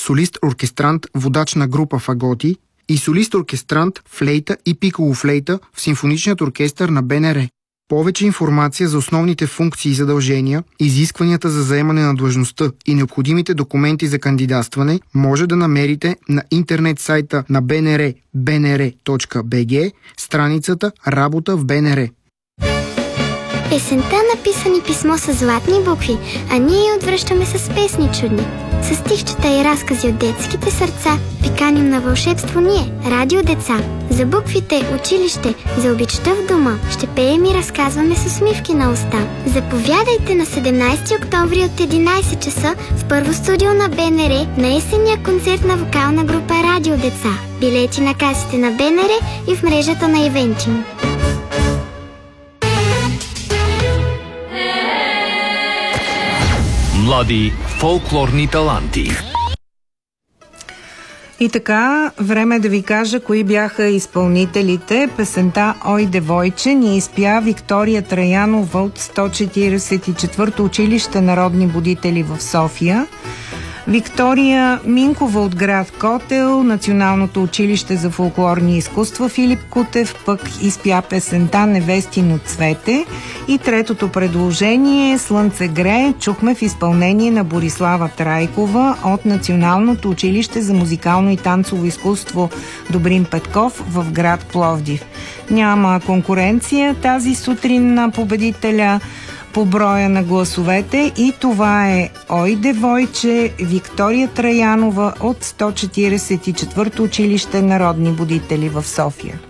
солист-оркестрант, водач на група фаготи и солист-оркестрант, флейта и пиколо-флейта в Симфоничният оркестър на БНР. Повече информация за основните функции и задължения, изискванията за заемане на длъжността и необходимите документи за кандидатстване може да намерите на интернет сайта на БНР bnr.bg, страницата Работа в БНР. Есента написани писмо с златни букви, а ние я отвръщаме с песни чудни. С стихчета и разкази от детските сърца ви каним на вълшебство ние, Радио Деца. За буквите, училище, за обичта в дома ще пеем и разказваме с усмивки на уста. Заповядайте на 17 октомври от 11 часа в първо студио на БНР на есенния концерт на вокална група Радио Деца. Билети на касите на БНР и в мрежата на Ивентим. Млади фолклорни таланти. И така, време е да ви кажа кои бяха изпълнителите. Песента "Ой, девойче" ни изпя Виктория Траянова от 144-то училище Народни будители в София. Виктория Минкова от град Котел, Националното училище за фолклорни изкуства Филип Кутев пък изпя песента "Невестино цвете". И третото предложение "Слънце грее" чухме в изпълнение на Борислава Трайкова от Националното училище за музикално и танцово изкуство Добрин Петков в град Пловдив. Няма конкуренция тази сутрин на победителя по броя на гласовете и това е "Ой, девойче", Виктория Траянова от 144-то училище Народни будители в София.